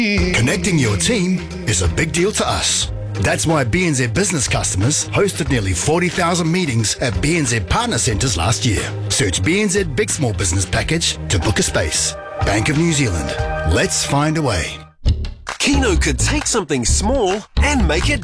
Connecting your team is a big deal to us. That's why BNZ business customers hosted nearly 40,000 meetings at BNZ Partner Centres last year. Search BNZ Big Small Business Package to book a space. Bank of New Zealand. Let's find a way. Kino could take something small and make it